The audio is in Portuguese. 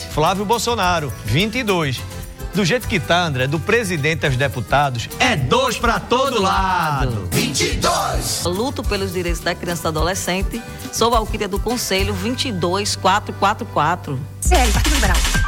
Flávio Bolsonaro, 22. Do jeito que tá, André, do presidente aos deputados, é 2 para todo lado. 22. Luto pelos direitos da criança e do adolescente. Sou a alquíria do Conselho 22444. CL, Partido Liberal.